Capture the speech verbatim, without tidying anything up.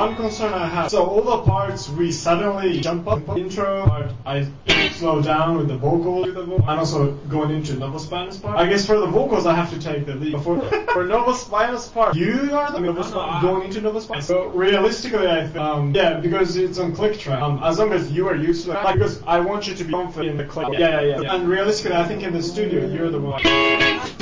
one concern I have. So all the parts we suddenly jump up. Intro part, I slow down with the vocal, with the vocal, and also going into Novospinus part. I guess for the vocals I have to take the lead. For for Novospinus part, you are the Novospinus going into Novospinus. So realistically, I think, um, yeah, because it's on click track. Um, as long as you are used to it, like, because I want you to be confident in the click. Yeah, yeah, yeah. yeah. And realistically, I think in the studio you're the one.